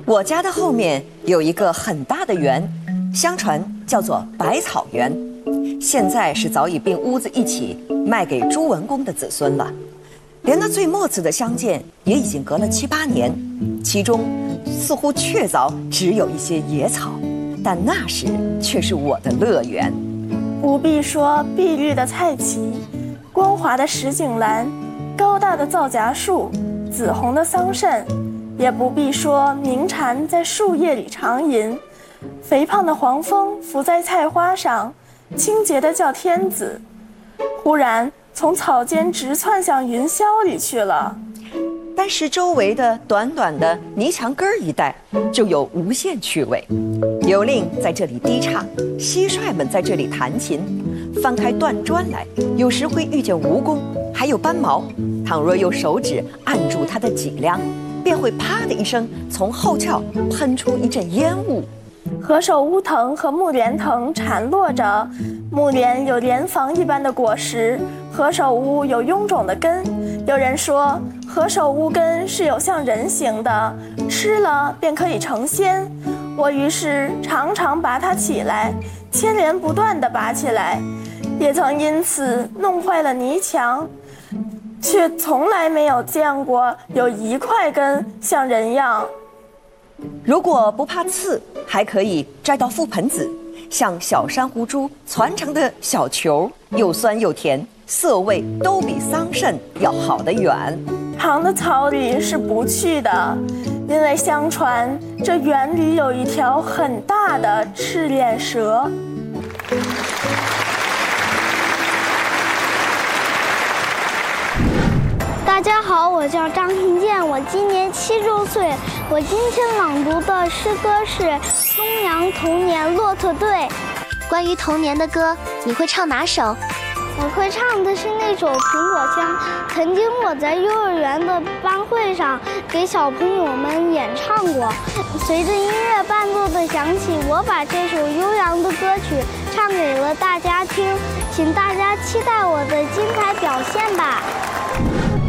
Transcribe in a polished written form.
我家的后面有一个很大的园，相传叫做百草园，现在是早已并屋子一起卖给朱文公的子孙了。连那最末次的相见也已经隔了7、8年，其中似乎确凿只有一些野草，但那时却是我的乐园。 不必说碧绿的菜畦，光滑的石井栏，高大的皂荚树，紫红的桑葚，也不必说鸣蝉在树叶里长吟，肥胖的黄蜂伏在菜花上，清洁的叫天子。忽然从草间直窜向云霄里去了。 但是周围的短短的泥墙根儿一带就有无限趣味，有令在这里低唱，蟋蟀们在这里弹琴，翻开断砖来，有时会遇见蜈蚣，还有斑毛。倘若用手指按住它的脊梁，便会啪的一声从后窍喷出一阵烟雾。 何首乌藤和木莲藤缠络着，木莲有莲房一般的果实，何首乌有臃肿的根。有人说何首乌根是有像人形的，吃了便可以成仙。我于是常常拔它起来，牵连不断地拔起来，也曾因此弄坏了泥墙，却从来没有见过有一块根像人样。 如果不怕刺，还可以摘到覆盆子，像小珊瑚珠攒成的小球，又酸又甜，色味都比桑葚要好得远。 旁的草里是不去的，因为相传这园里有一条很大的赤脸蛇。 大家好，我叫张庭健，我今年7周岁。我今天朗读的诗歌是《中阳童年骆驼队》。 关于童年的歌，你会唱哪首？ 我会唱的是那首《苹果香》。曾经我在幼儿园的班会上给小朋友们演唱过。随着音乐伴奏的响起，我把这首悠扬的歌曲唱给了大家听，请大家期待我的精彩表现吧。